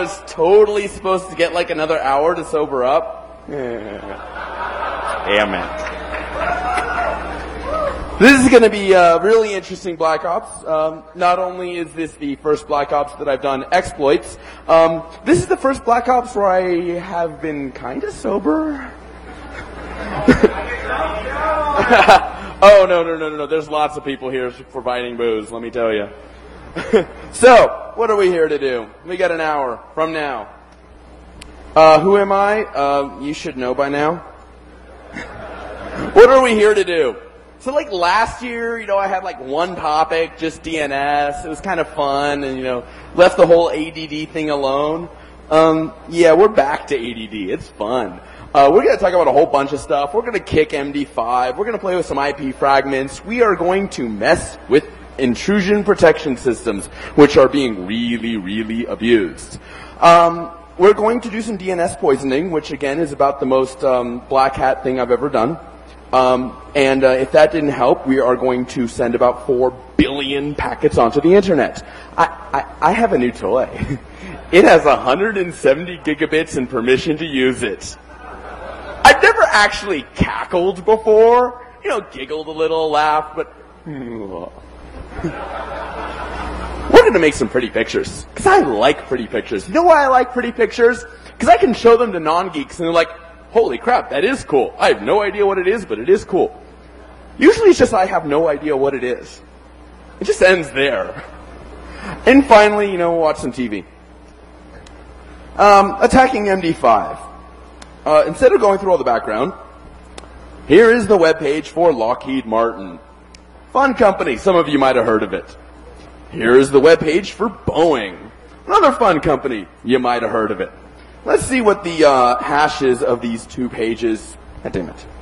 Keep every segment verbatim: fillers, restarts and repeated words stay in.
was totally supposed to get like another hour to sober up. Damn it. This is going to be a really interesting Black Ops. Um, not only is this the first Black Ops that I've done exploits, um, this is the first Black Ops where I have been kind of sober. Oh, no, no, no, no, no. There's lots of people here providing booze, let me tell you. So, what are we here to do? We got an hour from now. Uh, who am I? Uh, you should know by now. What are we here to do? So like last year, you know, I had like one topic, just D N S. It was kind of fun and, you know, left the whole A D D thing alone. Um, yeah, we're back to A D D. It's fun. Uh, we're going to talk about a whole bunch of stuff. We're going to kick M D five. We're going to play with some I P fragments. We are going to mess with intrusion protection systems, which are being really, really abused. Um, we're going to do some D N S poisoning, which again is about the most um, black hat thing I've ever done. Um, and uh, if that didn't help, we are going to send about four billion packets onto the internet. I, I, I have a new toy. It has one hundred seventy gigabits and permission to use it. I've never actually cackled before. You know, giggled a little, laughed, but... We're going to make some pretty pictures. Because I like pretty pictures. You know why I like pretty pictures? Because I can show them to non-geeks and they're like, holy crap, that is cool. I have no idea what it is, but it is cool. Usually it's just I have no idea what it is. It just ends there. And finally, you know, we'll watch some T V. Um, attacking M D five. Uh, instead of going through all the background, here is the webpage for Lockheed Martin. Fun company, some of you might have heard of it. Here is the webpage for Boeing. Another fun company, you might have heard of it. Let's see what the uh, hashes of these two pages... God damn it.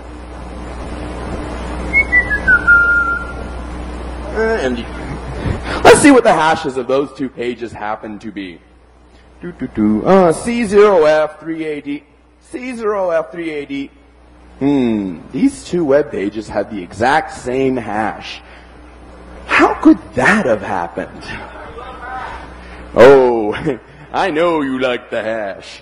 Uh, M D. Let's see what the hashes of those two pages happen to be. Do, do, do. Uh, C zero F three A D. C zero F three A D. Hmm. These two web pages have the exact same hash. How could that have happened? Oh... I know you like the hash.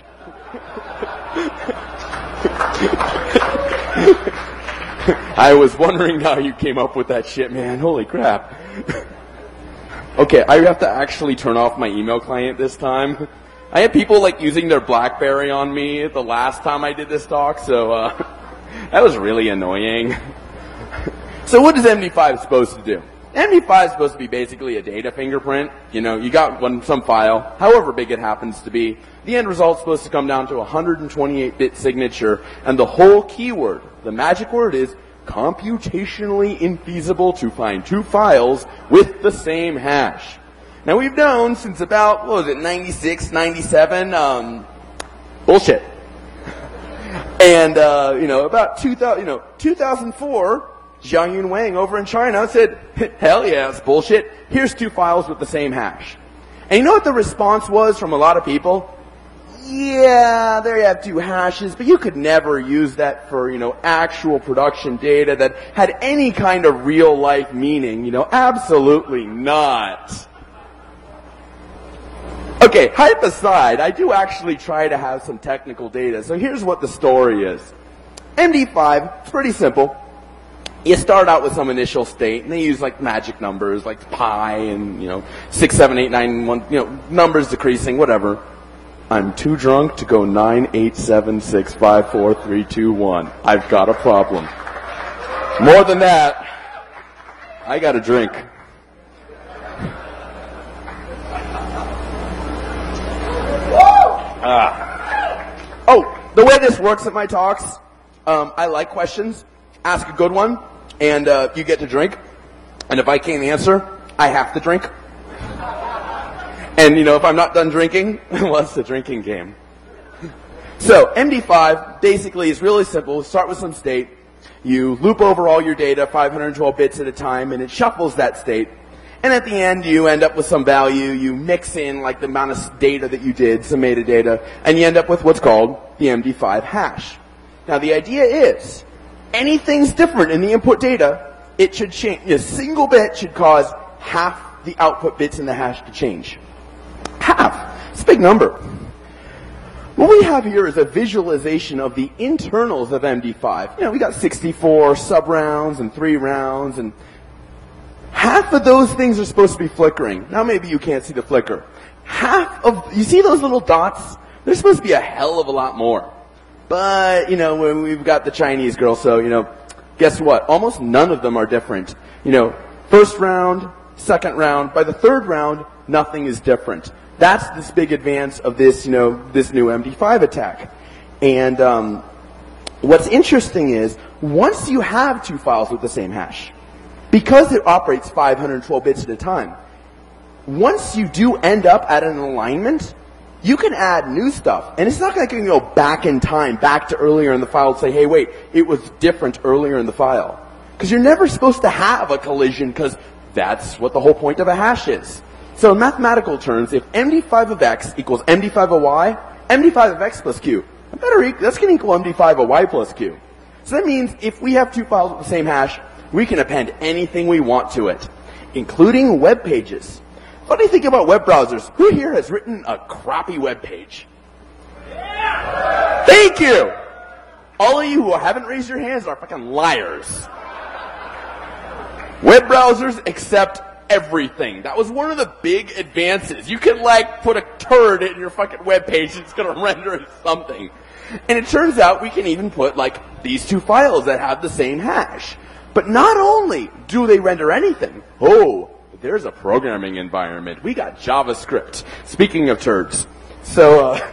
I was wondering how you came up with that shit, man. Holy crap. Okay, I have to actually turn off my email client this time. I had people like using their BlackBerry on me the last time I did this talk, so uh, that was really annoying. So what is M D five supposed to do? M D five is supposed to be basically a data fingerprint. You know, you got one, some file, however big it happens to be. The end result's supposed to come down to a one hundred twenty-eight bit signature, and the whole keyword, the magic word is computationally infeasible to find two files with the same hash. Now we've known since about, what was it, ninety-six, ninety-seven, um, bullshit. And, uh, you know, about two thousand, you know, two thousand four, Jiayun Wang over in China said, hell yeah, it's bullshit. Here's two files with the same hash. And you know what the response was from a lot of people? Yeah, there you have two hashes, but you could never use that for, you know, actual production data that had any kind of real life meaning. You know, absolutely not. Okay, hype aside, I do actually try to have some technical data. So here's what the story is. M D five, it's pretty simple. You start out with some initial state, and they use like magic numbers, like pi and, you know, six, seven, eight, nine, one, you know, numbers decreasing, whatever. I'm too drunk to go nine, eight, seven, six, five, four, three, two, one. I've got a problem. More than that, I got a drink. Ah. Oh, the way this works at my talks, um, I like questions. Ask a good one, and uh, you get to drink. And if I can't answer, I have to drink. And, you know, if I'm not done drinking, well, it's a drinking game. So, M D five basically is really simple. Start with some state. You loop over all your data, five hundred twelve bits at a time, and it shuffles that state. And at the end, you end up with some value. You mix in, like, the amount of data that you did, some metadata, and you end up with what's called the M D five hash. Now, the idea is, anything's different in the input data, it should change. A single bit should cause half the output bits in the hash to change. Half. It's big number. What we have here is a visualization of the internals of M D five. You know, we got sixty-four sub-rounds and three rounds, and half of those things are supposed to be flickering. Now maybe you can't see the flicker. Half of, you see those little dots? There's supposed to be a hell of a lot more. But, you know, when we've got the Chinese girl, so, you know, guess what? Almost none of them are different. You know, first round, second round, by the third round, nothing is different. That's this big advance of this, you know, this new M D five attack. And um, what's interesting is, once you have two files with the same hash, because it operates five hundred twelve bits at a time, once you do end up at an alignment, you can add new stuff. And it's not like you can go back in time, back to earlier in the file and say, hey, wait, it was different earlier in the file. Because you're never supposed to have a collision, because that's what the whole point of a hash is. So in mathematical terms, if M D five of x equals M D five of y, M D five of x plus q, that better e- that's going to equal M D five of y plus q. So that means if we have two files with the same hash, we can append anything we want to it, including web pages. Funny thing about web browsers, who here has written a crappy web page? Yeah. Thank you! All of you who haven't raised your hands are fucking liars. Web browsers accept everything. That was one of the big advances. You can, like, put a turd in your fucking web page and it's going to render something. And it turns out we can even put, like, these two files that have the same hash. But not only do they render anything, oh, there's a programming environment. We got JavaScript. Speaking of turds. So, uh,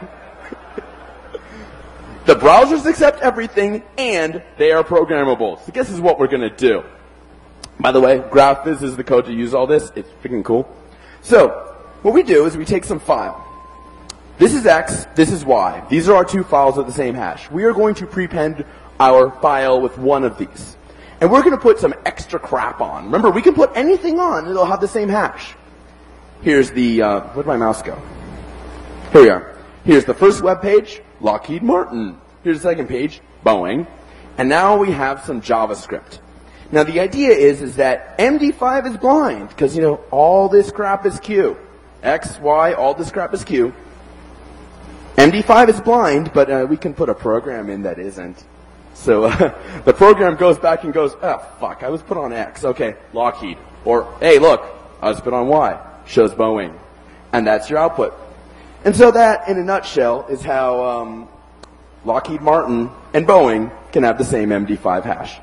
the browsers accept everything and they are programmable. So guess is what we're going to do. By the way, GraphViz is the code to use all this. It's freaking cool. So, what we do is we take some file. This is X, this is Y. These are our two files with the same hash. We are going to prepend our file with one of these. And we're going to put some extra crap on. Remember, we can put anything on and it'll have the same hash. Here's the, uh, where'd my mouse go? Here we are. Here's the first web page, Lockheed Martin. Here's the second page, Boeing. And now we have some JavaScript. Now the idea is, is that M D five is blind, because, you know, all this crap is Q. X, Y, all this crap is Q. M D five is blind, but uh, we can put a program in that isn't. So uh, the program goes back and goes, oh, fuck, I was put on X. Okay, Lockheed. Or, hey, look, I was put on Y. Shows Boeing. And that's your output. And so that, in a nutshell, is how um, Lockheed Martin and Boeing can have the same M D five hash.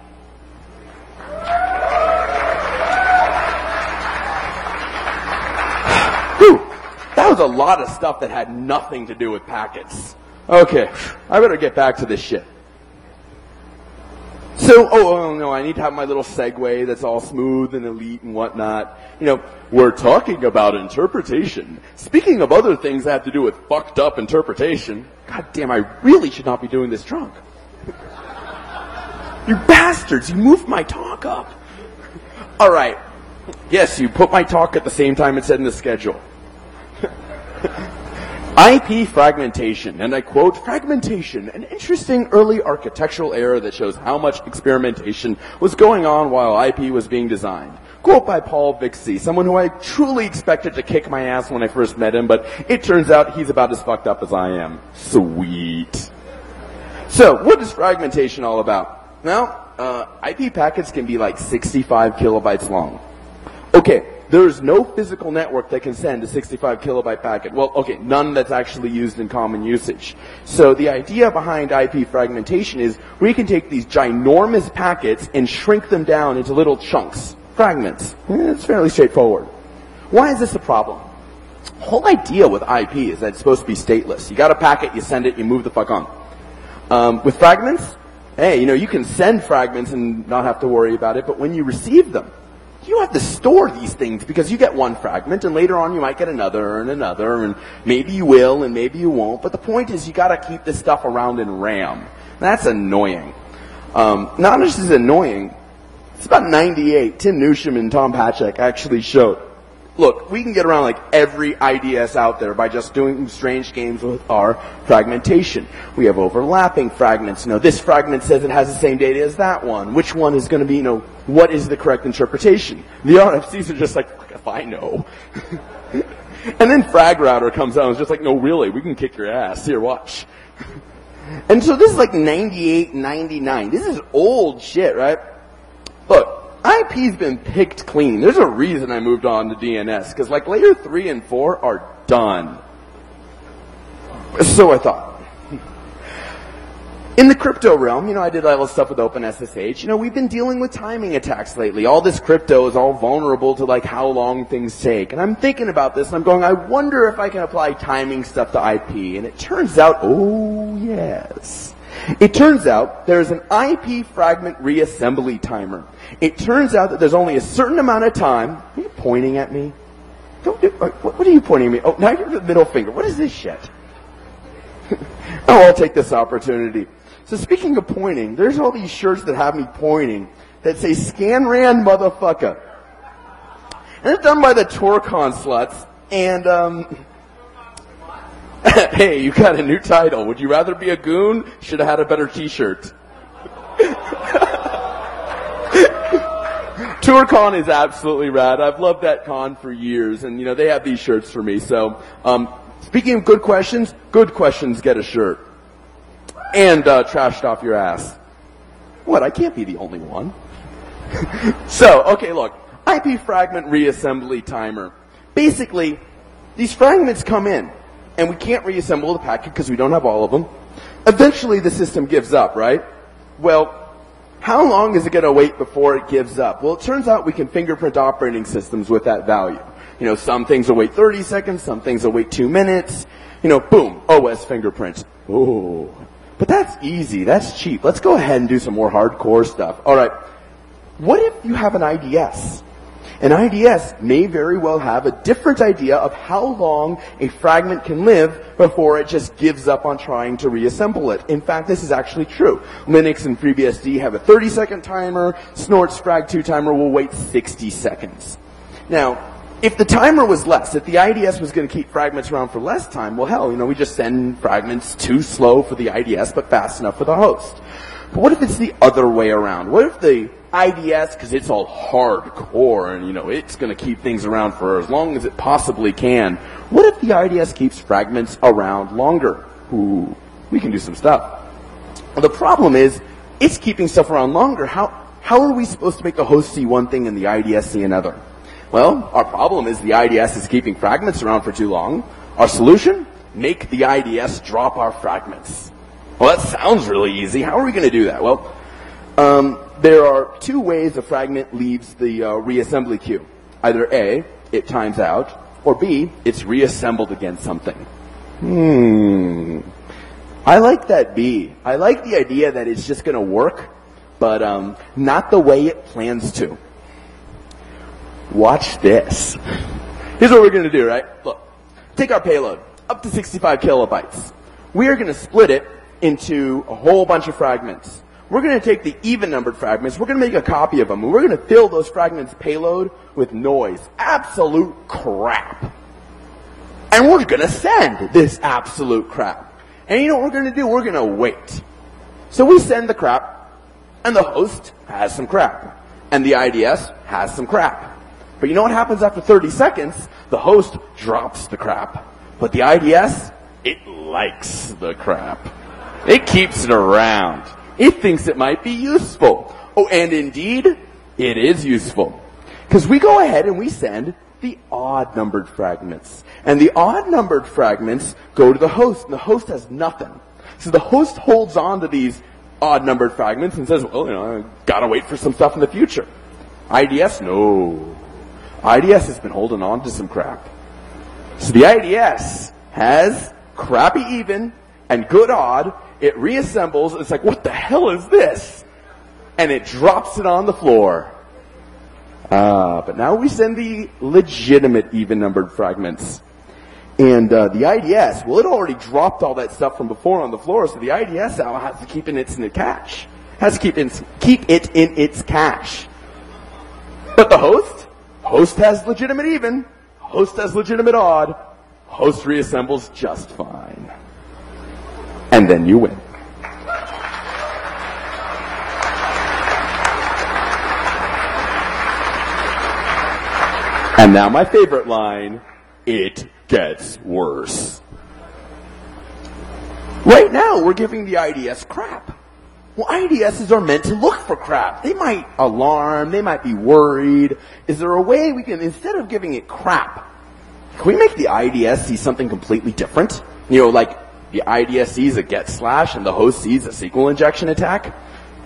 Whew, that was a lot of stuff that had nothing to do with packets. Okay, I better get back to this shit. So, oh, oh no, I need to have my little segue that's all smooth and elite and whatnot. You know, we're talking about interpretation. Speaking of other things that have to do with fucked up interpretation, god damn, I really should not be doing this drunk. You bastards, you moved my talk up. Alright, yes, you put my talk at the same time it said in the schedule. I P fragmentation, and I quote, fragmentation, an interesting early architectural error that shows how much experimentation was going on while I P was being designed. Quote by Paul Vixie, someone who I truly expected to kick my ass when I first met him, but it turns out he's about as fucked up as I am. Sweet. So, what is fragmentation all about? Well, uh, I P packets can be like sixty-five kilobytes long. Okay. There's no physical network that can send a sixty-five kilobyte packet. Well, okay, none that's actually used in common usage. So the idea behind I P fragmentation is we can take these ginormous packets and shrink them down into little chunks, fragments. It's fairly straightforward. Why is this a problem? The whole idea with I P is that it's supposed to be stateless. You got a packet, you send it, you move the fuck on. Um, with fragments, hey, you know, you can send fragments and not have to worry about it, but when you receive them, you have to store these things because you get one fragment and later on you might get another and another and maybe you will and maybe you won't. But the point is you got to keep this stuff around in RAM. That's annoying. Um, not just as annoying, it's about ninety-eight. Tim Newsham and Tom Patchak actually showed, look, we can get around like every I D S out there by just doing strange games with our fragmentation. We have overlapping fragments. You know, this fragment says it has the same data as that one. Which one is going to be, you know, what is the correct interpretation? The R F Cs are just like, fuck if I know. And then Frag Router comes out and is just like, no, really, we can kick your ass. Here, watch. And so this is like ninety-eight, ninety-nine. This is old shit, right? Look, I P's been picked clean. There's a reason I moved on to D N S, because like layer three and four are done. So I thought. In the crypto realm, you know, I did all this stuff with OpenSSH. You know, we've been dealing with timing attacks lately. All this crypto is all vulnerable to like how long things take. And I'm thinking about this and I'm going, I wonder if I can apply timing stuff to I P. And it turns out, oh yes. It turns out there's an I P fragment reassembly timer. It turns out that there's only a certain amount of time. Are you pointing at me? Don't do, what are you pointing at me? Oh, now you're the middle finger. What is this shit? Oh, I'll take this opportunity. So speaking of pointing, there's all these shirts that have me pointing that say ScanRan motherfucker. And it's done by the Torcon sluts. And, um, hey, you got a new title. Would you rather be a goon? Should have had a better t-shirt. Torcon is absolutely rad. I've loved that con for years. And, you know, they have these shirts for me. So, um, speaking of good questions, good questions get a shirt. And uh, trashed off your ass. What? I can't be the only one. So, okay, look. I P fragment reassembly timer. Basically, these fragments come in, and we can't reassemble the packet because we don't have all of them. Eventually, the system gives up, right? Well, how long is it going to wait before it gives up? Well, it turns out we can fingerprint operating systems with that value. You know, some things will wait thirty seconds, some things will wait two minutes. You know, boom, O S fingerprints. Ooh. But that's easy. That's cheap. Let's go ahead and do some more hardcore stuff. All right. What if you have an I D S? An I D S may very well have a different idea of how long a fragment can live before it just gives up on trying to reassemble it. In fact, this is actually true. Linux and FreeBSD have a thirty second timer. Snort's Frag two timer will wait sixty seconds. Now, if the timer was less, if the I D S was going to keep fragments around for less time, well, hell, you know, we just send fragments too slow for the I D S, but fast enough for the host. But what if it's the other way around? What if the I D S, because it's all hardcore and, you know, it's going to keep things around for as long as it possibly can. What if the I D S keeps fragments around longer? Ooh, we can do some stuff. Well, the problem is, it's keeping stuff around longer. How, how are we supposed to make the host see one thing and the I D S see another? Well, our problem is the I D S is keeping fragments around for too long. Our solution? Make the I D S drop our fragments. Well, that sounds really easy. How are we going to do that? Well, um, there are two ways a fragment leaves the uh, reassembly queue. Either A, it times out, or B, it's reassembled against something. Hmm. I like that B. I like the idea that it's just going to work, but um, not the way it plans to. Watch this. Here's what we're going to do, right? Look, take our payload, up to sixty-five kilobytes. We are going to split it into a whole bunch of fragments. We're going to take the even-numbered fragments, we're going to make a copy of them, and we're going to fill those fragments' payload with noise. Absolute crap. And we're going to send this absolute crap. And you know what we're going to do? We're going to wait. So we send the crap, and the host has some crap. And the I D S has some crap. But you know what happens after thirty seconds? The host drops the crap. But the I D S, it likes the crap. It keeps it around. It thinks it might be useful. Oh, and indeed, it is useful. Because we go ahead and we send the odd-numbered fragments. And the odd-numbered fragments go to the host, and the host has nothing. So the host holds on to these odd-numbered fragments and says, well, you know, I gotta wait for some stuff in the future. I D S, no. I D S has been holding on to some crap. So the I D S has crappy even and good odd. It reassembles. It's like, what the hell is this? And it drops it on the floor. Ah, but now we send the legitimate even-numbered fragments. And uh, the I D S, well, it already dropped all that stuff from before on the floor, so the I D S now has to keep it in its cache. Has to keep, in, keep it in its cache. But the host? Host has legitimate even. Host has legitimate odd. Host reassembles just fine. And then you win. And now my favorite line, it gets worse. Right now, we're giving the I D S crap. Well, I D Ss are meant to look for crap. They might alarm, they might be worried. Is there a way we can, instead of giving it crap, can we make the I D S see something completely different? You know, like the I D S sees a get slash and the host sees a S Q L injection attack?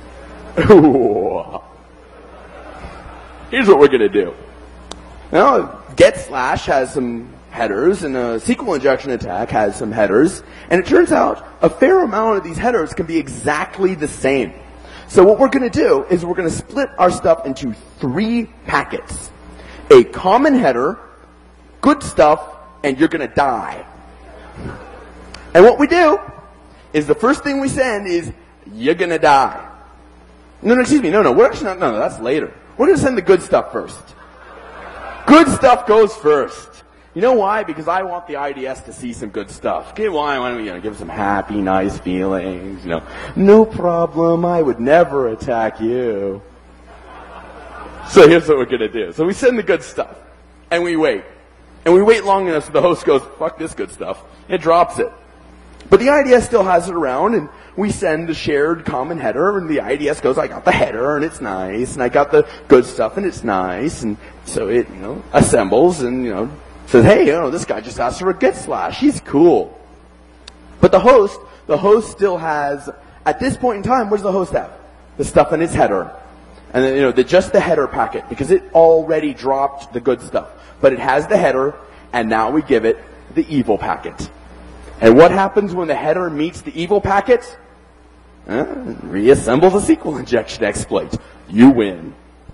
Here's what we're going to do. Now, get slash has some headers, and a S Q L injection attack has some headers, and it turns out a fair amount of these headers can be exactly the same. So what we're going to do is we're going to split our stuff into three packets. A common header, good stuff, and you're going to die. And what we do is the first thing we send is, you're going to die. No, no, excuse me, no, no, we're actually not, no, no, that's later. We're going to send the good stuff first. Good stuff goes first. You know why? Because I want the I D S to see some good stuff. Okay, why? Why don't we, you know, give some happy, nice feelings, you know. No problem, I would never attack you. So here's what we're going to do. So we send the good stuff, and we wait. And we wait long enough so the host goes, fuck this good stuff. It drops it. But the I D S still has it around, and we send the shared common header, and the I D S goes, I got the header, and it's nice, and I got the good stuff, and it's nice, and so it, you know, assembles, and, you know, says, hey, you know, this guy just asked for a get slash, he's cool. But the host, the host still has, at this point in time, what does the host have? The stuff in its header. And then, you know, the, just the header packet, because it already dropped the good stuff. But it has the header, and now we give it the evil packet. And what happens when the header meets the evil packet? Uh, reassemble the S Q L injection exploit. You win.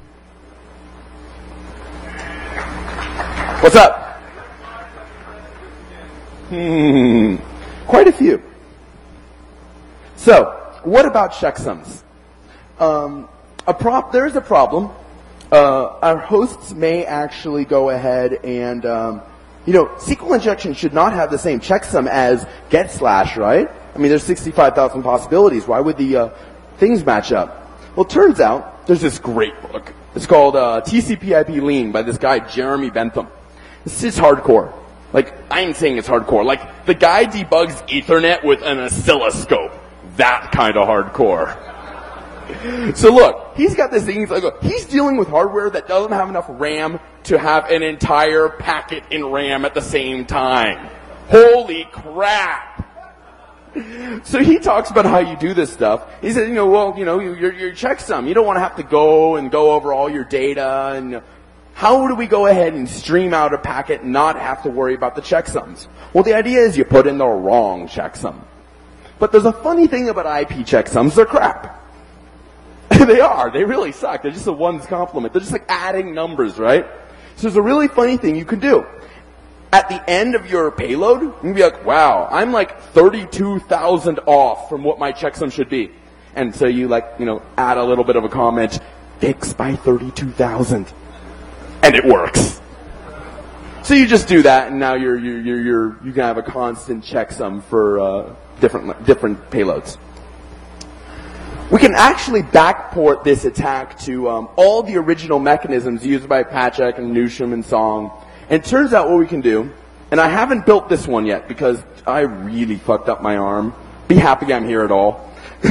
What's up? Hmm. Quite a few. So, what about checksums? Um, a prop. There's a problem. Uh, our hosts may actually go ahead and, um, you know, S Q L injection should not have the same checksum as get slash, right? I mean, there's sixty-five thousand possibilities. Why would the uh, things match up? Well, it turns out there's this great book. It's called uh, T C P I P Lean by this guy, Jeremy Bentham. This is hardcore. Like, I ain't saying it's hardcore. Like, the guy debugs Ethernet with an oscilloscope. That kind of hardcore. So look, he's got this thing, he's like, look, he's dealing with hardware that doesn't have enough RAM to have an entire packet in RAM at the same time. Holy crap! So he talks about how you do this stuff. He said, you know, well, you know, your your checksum, you don't want to have to go and go over all your data, and you know, how do we go ahead and stream out a packet and not have to worry about the checksums? Well, the idea is you put in the wrong checksum. But there's a funny thing about I P checksums, they're crap. They are. They really suck. They're just a one's complement. They're just like adding numbers, right? So there's a really funny thing you can do. At the end of your payload, you can be like, wow, I'm like thirty-two thousand off from what my checksum should be. And so you like, you know, add a little bit of a comment, fix by thirty-two thousand. And it works. So you just do that, and now you're, you're, you're, you're, you can have a constant checksum for uh, different, different payloads. We can actually backport this attack to um, all the original mechanisms used by Pachek and Newsham and Song. And it turns out what we can do, and I haven't built this one yet because I really fucked up my arm. Be happy I'm here at all.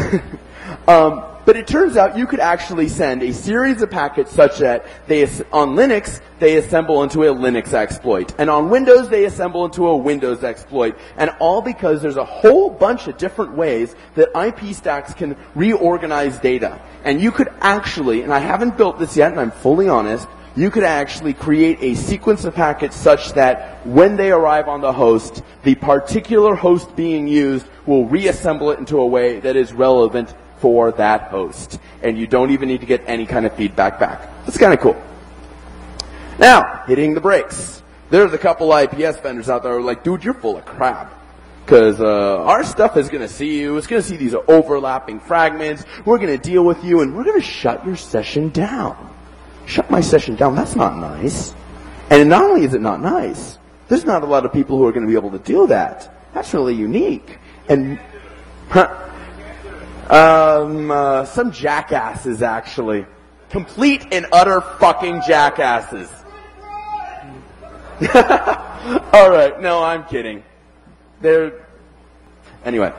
um, but it turns out you could actually send a series of packets such that they, on Linux, they assemble into a Linux exploit. And on Windows, they assemble into a Windows exploit. And all because there's a whole bunch of different ways that I P stacks can reorganize data. And you could actually, and I haven't built this yet, and I'm fully honest, you could actually create a sequence of packets such that when they arrive on the host, the particular host being used will reassemble it into a way that is relevant for that host. And you don't even need to get any kind of feedback back. That's kind of cool. Now, hitting the brakes. There's a couple I P S vendors out there who are like, dude, you're full of crap. Because uh, our stuff is going to see you. It's going to see these overlapping fragments. We're going to deal with you, and we're going to shut your session down. Shut my session down. That's not nice. And not only is it not nice, there's not a lot of people who are going to be able to do that. That's really unique. And huh, um, uh, some jackasses, actually. Complete and utter fucking jackasses. All right, no, I'm kidding. They're anyway.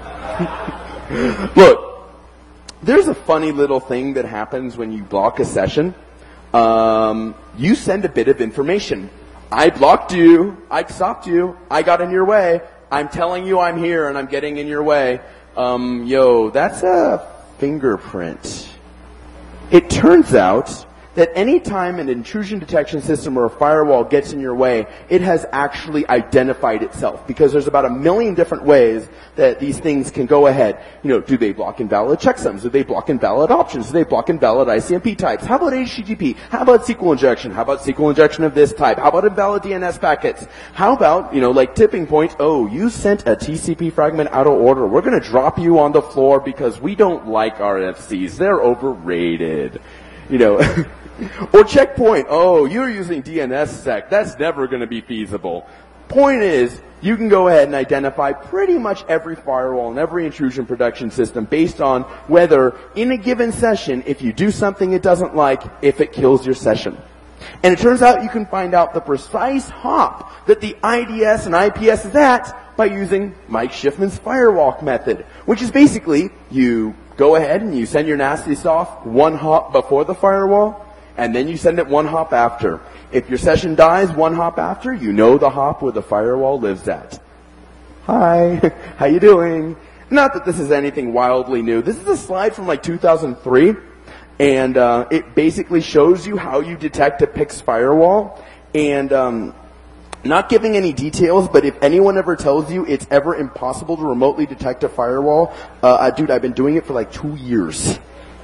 Look, there's a funny little thing that happens when you block a session. Um, you send a bit of information. I blocked you. I stopped you. I got in your way. I'm telling you I'm here and I'm getting in your way. Um, yo, that's a fingerprint. It turns out that any time an intrusion detection system or a firewall gets in your way, it has actually identified itself, because there's about a million different ways that these things can go ahead. You know, do they block invalid checksums? Do they block invalid options? Do they block invalid I C M P types? How about H T T P? How about S Q L injection? How about S Q L injection of this type? How about invalid D N S packets? How about, you know, like tipping point, oh, you sent a T C P fragment out of order. We're going to drop you on the floor because we don't like R F Cs. They're overrated. You know, or checkpoint, oh, you're using D N S sec. That's never going to be feasible. Point is, you can go ahead and identify pretty much every firewall and every intrusion protection system based on whether, in a given session, if you do something it doesn't like, if it kills your session. And it turns out you can find out the precise hop that the I D S and I P S is at by using Mike Schiffman's firewalk method, which is basically you go ahead and you send your nasty stuff one hop before the firewall, and then you send it one hop after. If your session dies one hop after, you know the hop where the firewall lives at. Hi, how you doing? Not that this is anything wildly new. This is a slide from like two thousand three, and uh, it basically shows you how you detect a P I X firewall. And um, not giving any details, but if anyone ever tells you it's ever impossible to remotely detect a firewall, uh, uh, dude, I've been doing it for like two years.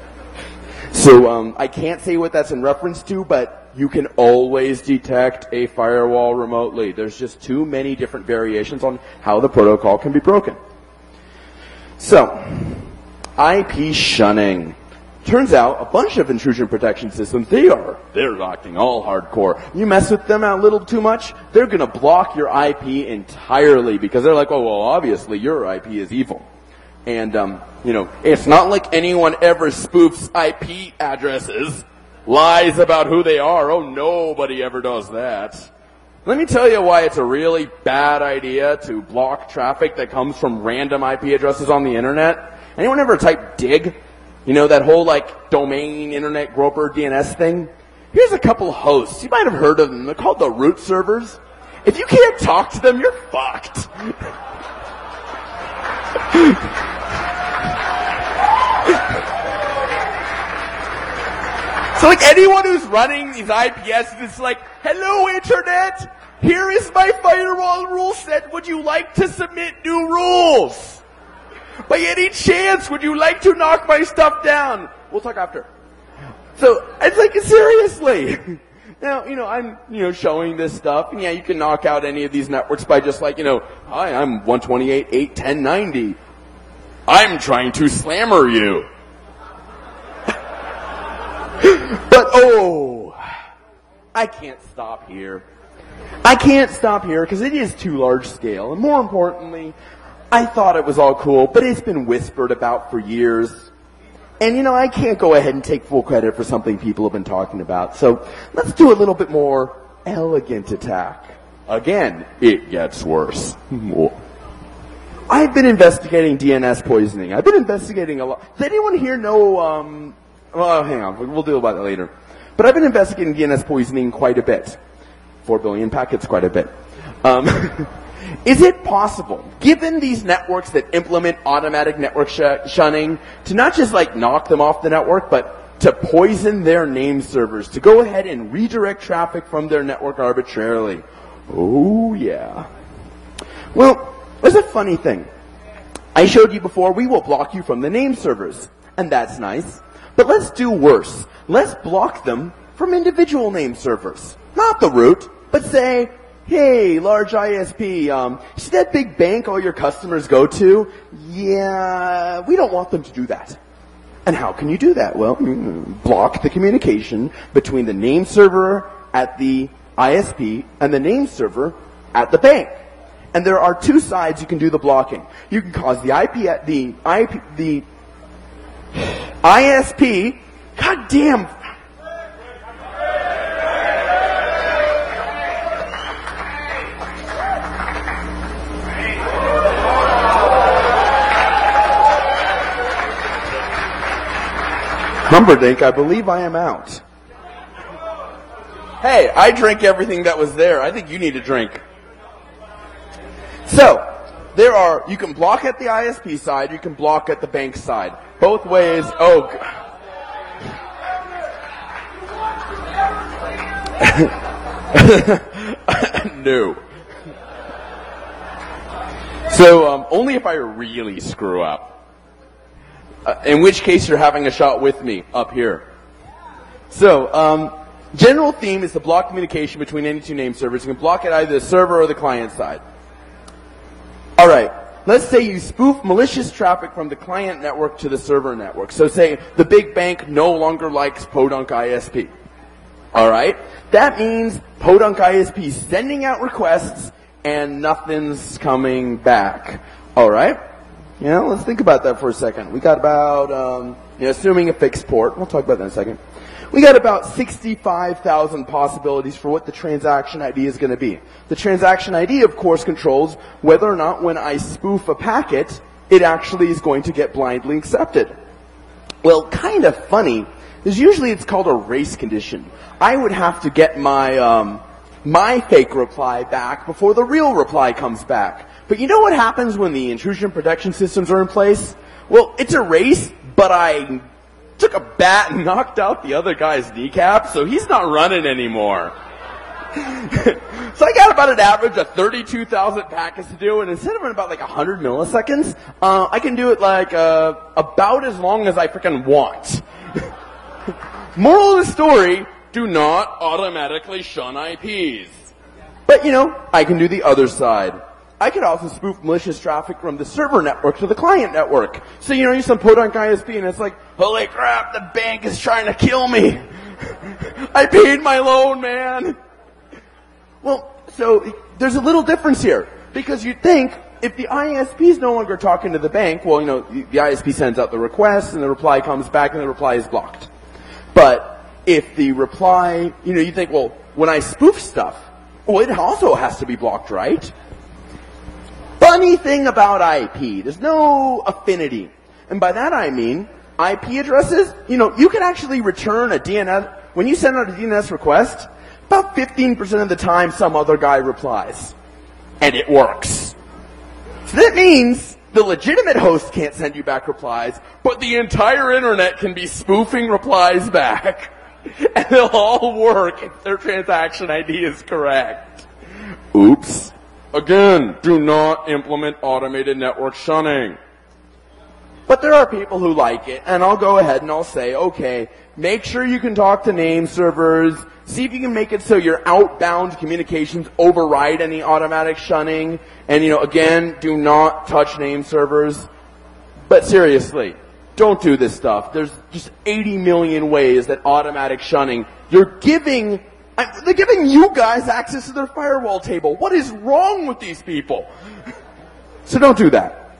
So um, I can't say what that's in reference to, but you can always detect a firewall remotely. There's just too many different variations on how the protocol can be broken. So, I P shunning. Turns out a bunch of intrusion protection systems, they are, they're acting all hardcore. You mess with them a little too much, they're going to block your I P entirely because they're like, oh, well, obviously your I P is evil. And, um, you know, it's not like anyone ever spoofs I P addresses, lies about who they are. Oh, nobody ever does that. Let me tell you why it's a really bad idea to block traffic that comes from random I P addresses on the internet. Anyone ever type dig? You know, that whole, like, domain, internet, groper, D N S thing? Here's a couple hosts. You might have heard of them. They're called the root servers. If you can't talk to them, you're fucked. So, like, anyone who's running these I P Ss is like, hello, internet. Here is my firewall rule set. Would you like to submit new rules? By any chance, would you like to knock my stuff down? We'll talk after. So, it's like, seriously. Now, you know, I'm, you know, showing this stuff, and yeah, you can knock out any of these networks by just like, you know, hi, I'm one twenty-eight dot eight dot ten ninety. I'm trying to slammer you. But, oh, I can't stop here. I can't stop here because it is too large scale, and more importantly, I thought it was all cool, but it's been whispered about for years. And, you know, I can't go ahead and take full credit for something people have been talking about. So let's do a little bit more elegant attack. Again, it gets worse. I've been investigating D N S poisoning. I've been investigating a lot. Does anyone here know, um, well, hang on, we'll deal about that later. But I've been investigating D N S poisoning quite a bit. Four billion packets, quite a bit. Um, Is it possible, given these networks that implement automatic network sh shunning, to not just like knock them off the network, but to poison their name servers, to go ahead and redirect traffic from their network arbitrarily? Oh, yeah. Well, there's a funny thing. I showed you before, we will block you from the name servers, and that's nice. But let's do worse. Let's block them from individual name servers. Not the root, but say, hey, large I S P, um, see that big bank all your customers go to? Yeah, we don't want them to do that. And how can you do that? Well, block the communication between the name server at the I S P and the name server at the bank. And there are two sides you can do the blocking. You can cause the I P, the I P, the I S P, god damn, Humperdinck, I believe I am out. Hey, I drank everything that was there. I think you need a drink. So, there are, you can block at the I S P side, you can block at the bank side. Both ways, oh. No. So, um, only if I really screw up. Uh, in which case you're having a shot with me up here. So, um, general theme is to block communication between any two name servers. You can block it either the server or the client side. Alright, let's say you spoof malicious traffic from the client network to the server network. So say the big bank no longer likes Podunk I S P. Alright, that means Podunk I S P is sending out requests and nothing's coming back. Alright? You know, let's think about that for a second. We got about, um, you know, assuming a fixed port, we'll talk about that in a second. We got about sixty-five thousand possibilities for what the transaction I D is going to be. The transaction I D, of course, controls whether or not when I spoof a packet, it actually is going to get blindly accepted. Well, kind of funny is usually it's called a race condition. I would have to get my, um, my fake reply back before the real reply comes back. But you know what happens when the intrusion protection systems are in place? Well, it's a race, but I took a bat and knocked out the other guy's kneecap, so he's not running anymore. So I got about an average of thirty-two thousand packets to do, and instead of in about like one hundred milliseconds, uh, I can do it like uh, about as long as I freaking want. Moral of the story, do not automatically shun I Ps. But, you know, I can do the other side. I could also spoof malicious traffic from the server network to the client network. So, you know, use some Podunk I S P and it's like, holy crap, the bank is trying to kill me. I paid my loan, man. Well, so there's a little difference here. Because you'd think if the I S P is no longer talking to the bank, well, you know, the I S P sends out the request and the reply comes back and the reply is blocked. But if the reply, you know, you think, well, when I spoof stuff, well, it also has to be blocked, right? Funny thing about I P, there's no affinity. And by that I mean, I P addresses, you know, you can actually return a D N S, when you send out a D N S request, about fifteen percent of the time some other guy replies. And it works. So that means the legitimate host can't send you back replies, but the entire internet can be spoofing replies back. And they'll all work if their transaction I D is correct. Oops. Again, do not implement automated network shunning. But there are people who like it, and I'll go ahead and I'll say, okay, make sure you can talk to name servers, see if you can make it so your outbound communications override any automatic shunning, and, you know, again, do not touch name servers. But seriously, don't do this stuff. There's just eighty million ways that automatic shunning, you're giving I, they're giving you guys access to their firewall table. What is wrong with these people? So don't do that.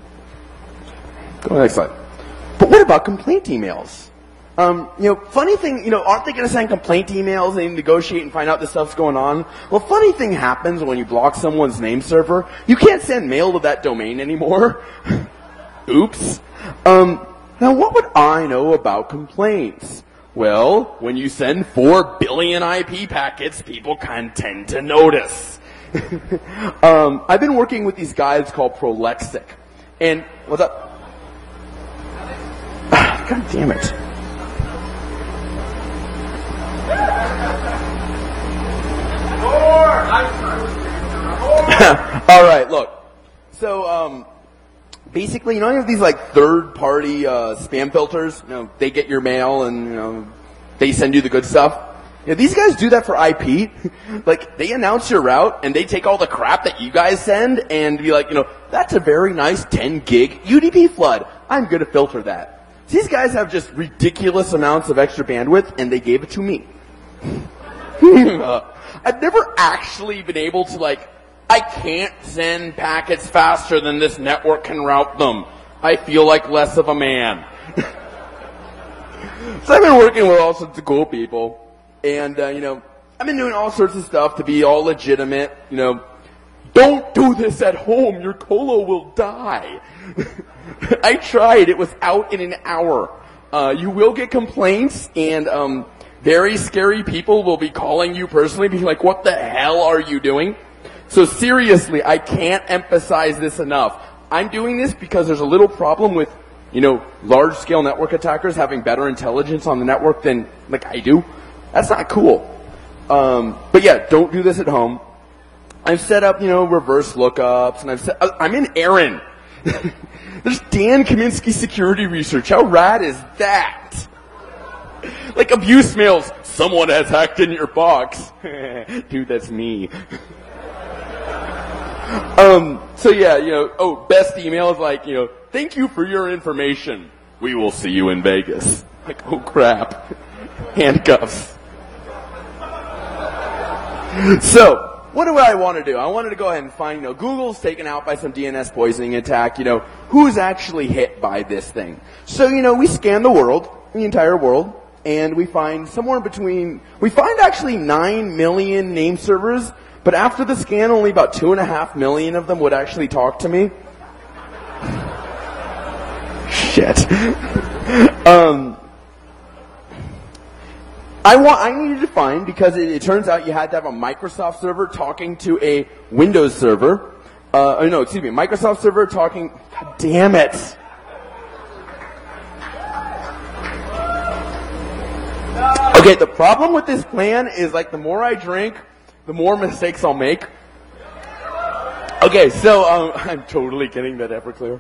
Go to the next slide. But what about complaint emails? Um, you know, funny thing, you know, aren't they going to send complaint emails and negotiate and find out this stuff's going on? Well, funny thing happens when you block someone's name server. You can't send mail to that domain anymore. Oops. Um, now what would I know about complaints? Well, when you send four billion I P packets, people can tend to notice. um, I've been working with these guys called Prolexic. And, what's up? God damn it. Alright, look. So, um, basically, you know, you have these like third-party uh, spam filters. You know, they get your mail and, you know, they send you the good stuff. You know, these guys do that for I P. Like, they announce your route and they take all the crap that you guys send and be like, you know, that's a very nice ten gig U D P flood. I'm going to filter that. These guys have just ridiculous amounts of extra bandwidth and they gave it to me. uh, I've never actually been able to, like, I can't send packets faster than this network can route them. I feel like less of a man. So I've been working with all sorts of cool people. And, uh, you know, I've been doing all sorts of stuff to be all legitimate. You know, don't do this at home. Your colo will die. I tried. It was out in an hour. Uh, you will get complaints, and um, very scary people will be calling you personally, being like, what the hell are you doing? So seriously, I can't emphasize this enough. I'm doing this because there's a little problem with, you know, large-scale network attackers having better intelligence on the network than, like, I do. That's not cool. Um, but yeah, don't do this at home. I've set up, you know, reverse lookups, and I've set, I'm in Aaron. There's Dan Kaminsky Security Research. How rad is that? Like abuse mails. Someone has hacked in your box. Dude, that's me. um, so yeah, you know, oh, best email is like, you know, thank you for your information. We will see you in Vegas. Like, oh crap. Handcuffs. So, what do I want to do? I wanted to go ahead and find, you know, Google's taken out by some D N S poisoning attack, you know, who's actually hit by this thing. So, you know, we scan the world, the entire world, and we find somewhere between, we find actually nine million name servers, but after the scan, only about two and a half million of them would actually talk to me. Shit. um... I want, I needed to find, because it, it turns out you had to have a Microsoft server talking to a Windows server. Uh, oh no, excuse me, Microsoft server talking, God damn it. Okay, the problem with this plan is like the more I drink, the more mistakes I'll make. Okay, so, um, I'm totally getting that Everclear.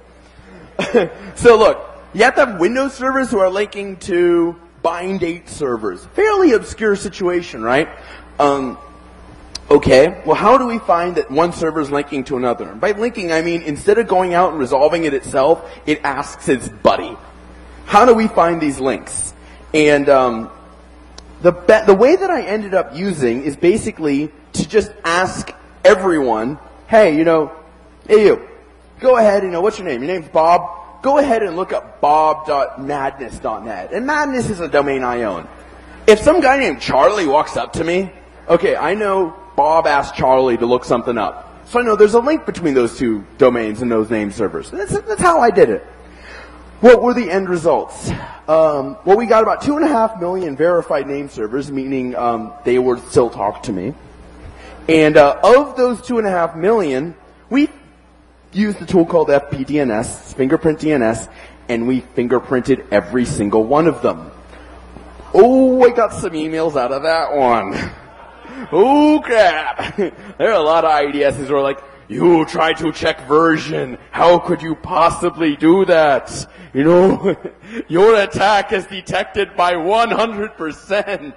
So look, you have to have Windows servers who are linking to bind eight servers. Fairly obscure situation, right? Um, okay, well how do we find that one server is linking to another? And by linking, I mean instead of going out and resolving it itself, it asks its buddy. How do we find these links? And um, the be- the way that I ended up using is basically to just ask everyone, hey, you know, hey you, go ahead, you know, what's your name? Your name's Bob. Go ahead and look up bob dot madness dot net. And Madness is a domain I own. If some guy named Charlie walks up to me, okay, I know Bob asked Charlie to look something up. So I know there's a link between those two domains and those name servers. That's, that's how I did it. What were the end results? Um, well, we got about two and a half million verified name servers, meaning um, they would still talk to me. And uh, of those two and a half million, we used a tool called F P D N S, Fingerprint D N S, and we fingerprinted every single one of them. Oh, I got some emails out of that one. Oh, crap. There are a lot of I D Ss who are like, you tried to check version. How could you possibly do that? You know, your attack is detected by one hundred percent.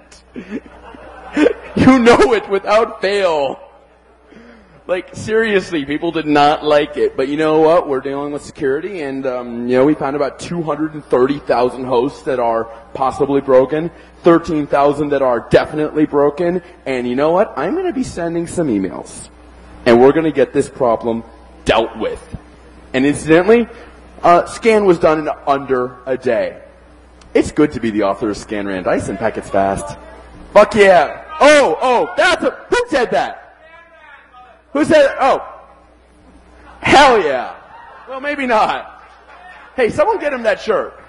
You know it without fail. Like, seriously, people did not like it. But you know what? We're dealing with security, and, um, you know, we found about two hundred thirty thousand hosts that are possibly broken, thirteen thousand that are definitely broken, and you know what? I'm going to be sending some emails. And we're going to get this problem dealt with. And incidentally, uh, scan was done in under a day. It's good to be the author of Scan Ran Dice and Packets Fast. Fuck yeah. Oh, oh, that's a, who said that? Who said, oh, hell yeah. Well, maybe not. Hey, someone get him that shirt.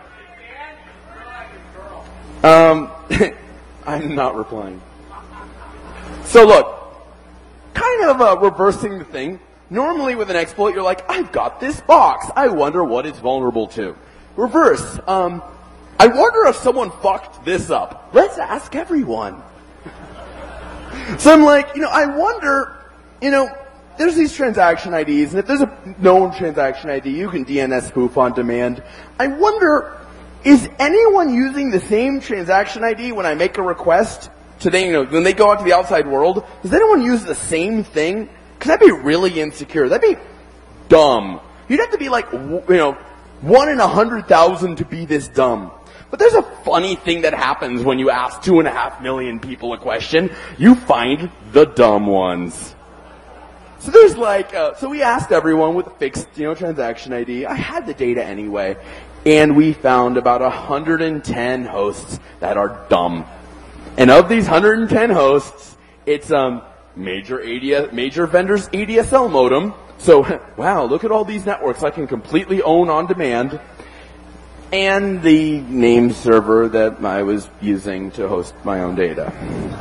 Um, I'm not replying. So look, kind of uh, reversing the thing. Normally with an exploit, you're like, I've got this box. I wonder what it's vulnerable to. Reverse. Um, I wonder if someone fucked this up. Let's ask everyone. So I'm like, you know, I wonder... You know, there's these transaction I Ds, and if there's a known transaction I D, you can D N S spoof on demand. I wonder, is anyone using the same transaction I D when I make a request to they, you know, when they go out to the outside world? Does anyone use the same thing? Because that'd be really insecure. That'd be dumb. You'd have to be like, you know, one in a hundred thousand to be this dumb. But there's a funny thing that happens when you ask two and a half million people a question. You find the dumb ones. So there's like, uh, so we asked everyone with a fixed, you know, transaction I D. I had the data anyway. And we found about one hundred ten hosts that are dumb. And of these one hundred ten hosts, it's, um, major A D S, major vendors A D S L modem. So, wow, look at all these networks I can completely own on demand. and the name server that I was using to host my own data.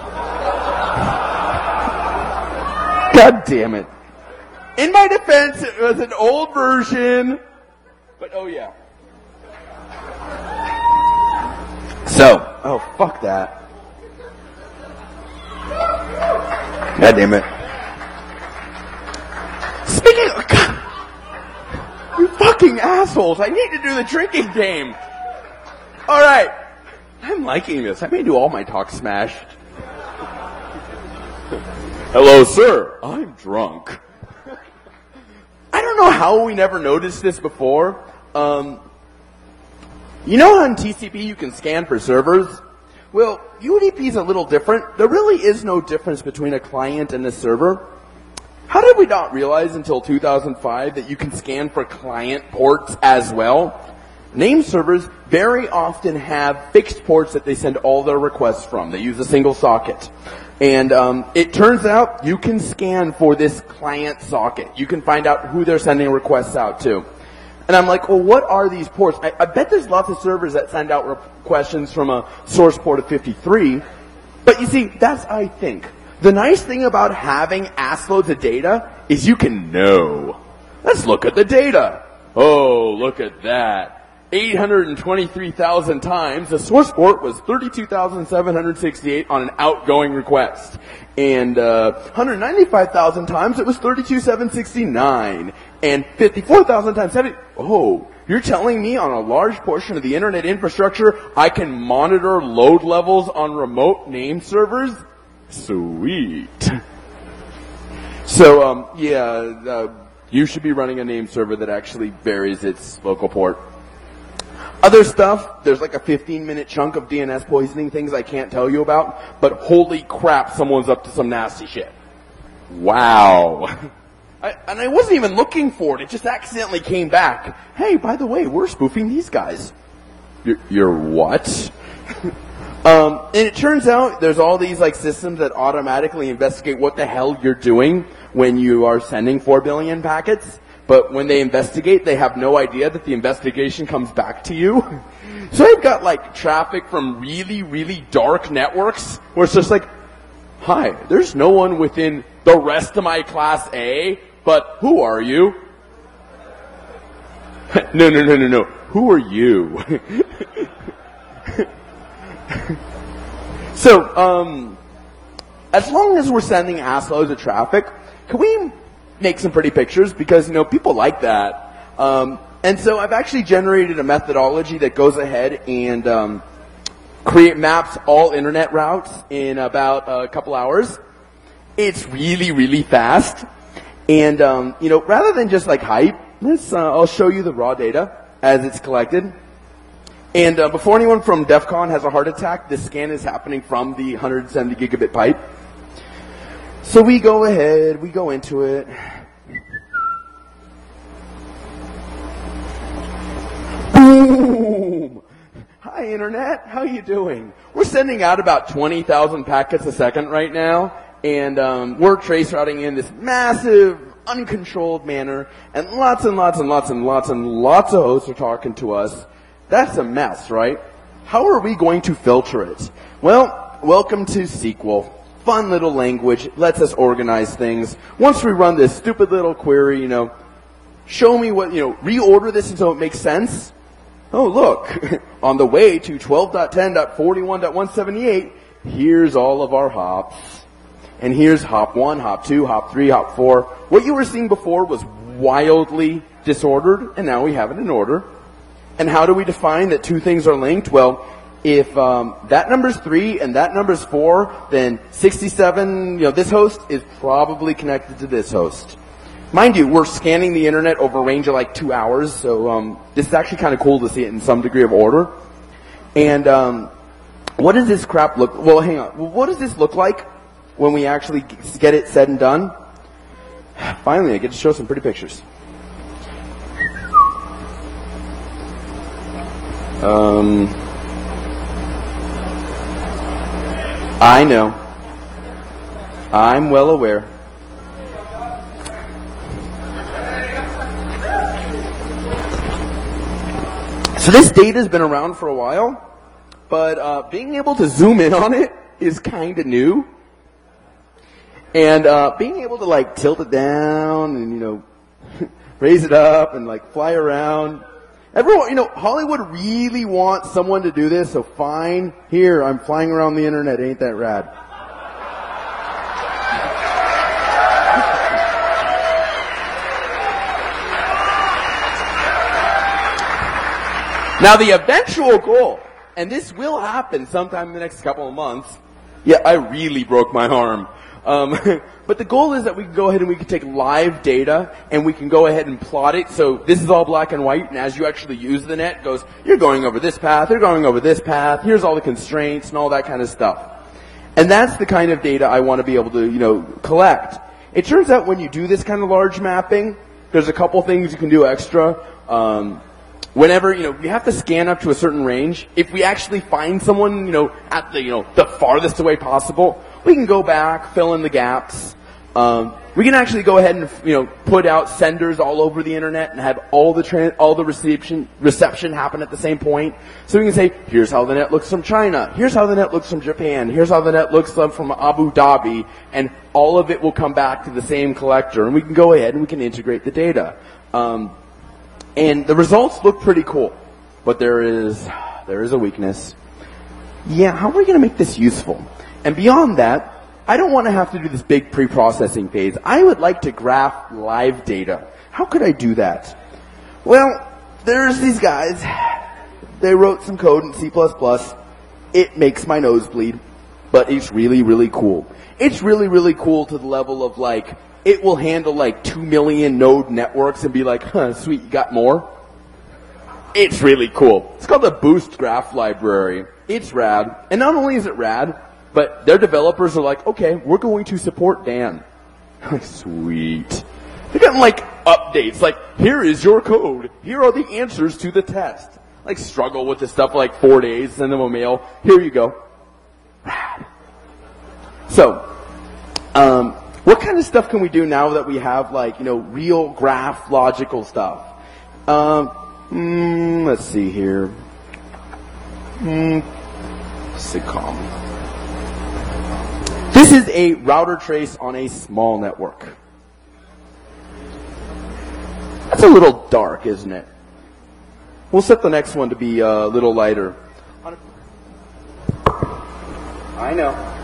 God damn it. In my defense, it was an old version, but oh yeah. So, oh fuck that. God damn it. Speaking of, God, you fucking assholes, I need to do the drinking game. Alright, I'm liking this. I may do all my talk smashed. Hello, sir. I'm drunk. I don't know how we never noticed this before. Um, you know on T C P you can scan for servers? Well, U D P is a little different. There really is no difference between a client and a server. How did we not realize until two thousand five that you can scan for client ports as well? Name servers very often have fixed ports that they send all their requests from. They use a single socket. And um, it turns out you can scan for this client socket. You can find out who they're sending requests out to. And I'm like, well, what are these ports? I, I bet there's lots of servers that send out re- questions from a source port of fifty-three. But you see, that's, I think. The nice thing about having ass loads of data is you can know. Let's look at the data. Oh, look at that. eight hundred twenty-three thousand times, the source port was thirty-two thousand seven hundred sixty-eight on an outgoing request. And uh, one hundred ninety-five thousand times, it was thirty-two thousand seven hundred sixty-nine. And fifty-four thousand times, seventy. Oh, you're telling me on a large portion of the internet infrastructure, I can monitor load levels on remote name servers? Sweet. So, um, yeah, uh, you should be running a name server that actually varies its local port. Other stuff, there's like a fifteen minute chunk of D N S poisoning things I can't tell you about, but holy crap, someone's up to some nasty shit. Wow. I, and I wasn't even looking for it, it just accidentally came back. Hey, by the way, we're spoofing these guys. You're, you're what? um, and it turns out there's all these like systems that automatically investigate what the hell you're doing when you are sending four billion packets. But when they investigate, they have no idea that the investigation comes back to you. So I've got like traffic from really, really dark networks where it's just like, hi, there's no one within the rest of my class A, but who are you? no, no, no, no, no. Who are you? So, um, as long as we're sending ass loads of traffic, can we make some pretty pictures? Because, you know, people like that. Um, and so I've actually generated a methodology that goes ahead and um, create maps all internet routes in about a couple hours. It's really, really fast. And, um, you know, rather than just like hype, let's, uh, I'll show you the raw data as it's collected. And uh, before anyone from DEF CON has a heart attack, this scan is happening from the one hundred seventy gigabit pipe. So we go ahead, we go into it. Boom! Hi internet, how you doing? We're sending out about twenty thousand packets a second right now, and um, we're trace routing in this massive, uncontrolled manner, and lots and lots and lots and lots and lots of hosts are talking to us. That's a mess, right? How are we going to filter it? Well, welcome to S Q L. Fun little language, lets us organize things. Once we run this stupid little query, you know, show me what, you know, reorder this until it makes sense. Oh, look, on the way to twelve dot ten dot forty-one dot one seventy-eight, here's all of our hops. And here's hop one, hop two, hop three, hop four. What you were seeing before was wildly disordered, and now we have it in order. And how do we define that two things are linked? Well, if um, that number's three and that number's four, then sixty-seven, you know, this host is probably connected to this host. Mind you, we're scanning the internet over a range of like two hours, so um, this is actually kind of cool to see it in some degree of order. And um, what does this crap look? Well, hang on. What does this look like when we actually get it said and done? Finally, I get to show some pretty pictures. Um, I know. I'm well aware. So this data's been around for a while, but uh, being able to zoom in on it is kind of new. And uh, being able to like tilt it down and, you know, raise it up and like fly around. Everyone, you know, Hollywood really wants someone to do this, so fine. Here, I'm flying around the internet. Ain't that rad? Now the eventual goal, and this will happen sometime in the next couple of months. Yeah, I really broke my arm. Um, but the goal is that we can go ahead and we can take live data and we can go ahead and plot it. So this is all black and white, and as you actually use the net, it goes, you're going over this path, you're going over this path, here's all the constraints and all that kind of stuff. And that's the kind of data I want to be able to, you know, collect. It turns out when you do this kind of large mapping, there's a couple things you can do extra. Um, Whenever, you know, we have to scan up to a certain range. If we actually find someone, you know, at the, you know, the farthest away possible, we can go back, fill in the gaps. Um, we can actually go ahead and, you know, put out senders all over the internet and have all the tran- all the reception reception happen at the same point. So we can say, here's how the net looks from China. Here's how the net looks from Japan. Here's how the net looks from Abu Dhabi. And all of it will come back to the same collector. And we can go ahead and we can integrate the data. Um, And the results look pretty cool, but there is, there is a weakness. Yeah, how are we going to make this useful? And beyond that, I don't want to have to do this big pre-processing phase. I would like to graph live data. How could I do that? Well, there's these guys. They wrote some code in C plus plus. It makes my nose bleed, but it's really, really cool. It's really, really cool to the level of like, it will handle like two million node networks and be like, huh, sweet, you got more? It's really cool. It's called the Boost Graph Library. It's rad. And not only is it rad, but their developers are like, okay, we're going to support Dan. Sweet. They're getting like updates, like, here is your code. Here are the answers to the test. Like struggle with this stuff for like four days, send them a mail. Here you go. Rad. So, um, what kind of stuff can we do now that we have like, you know, real graph logical stuff? Um, mm, let's see here. Mm, SIGCOMM. This is a router trace on a small network. That's a little dark, isn't it? We'll set the next one to be a little lighter. I know.